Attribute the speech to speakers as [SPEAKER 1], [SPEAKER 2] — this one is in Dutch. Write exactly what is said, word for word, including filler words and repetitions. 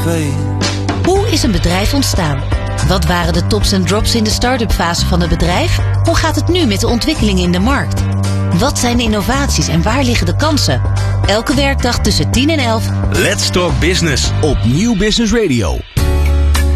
[SPEAKER 1] tv.
[SPEAKER 2] Hoe is een bedrijf ontstaan? Wat waren de tops en drops in de start-up fase van het bedrijf? Hoe gaat het nu met de ontwikkelingen in de markt? Wat zijn de innovaties en waar liggen de kansen? Elke werkdag tussen tien en elf.
[SPEAKER 3] Let's Talk Business op Nieuw Business Radio.